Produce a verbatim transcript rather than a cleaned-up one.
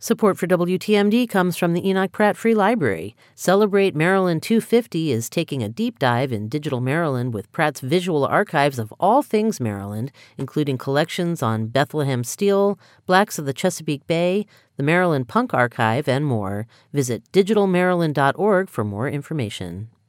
Support for W T M D comes from the Enoch Pratt Free Library. Celebrate Maryland two fifty is taking a deep dive in digital Maryland with Pratt's visual archives of all things Maryland, including collections on Bethlehem Steel, Blacks of the Chesapeake Bay, the Maryland Punk Archive, and more. Visit digital maryland dot org for more information.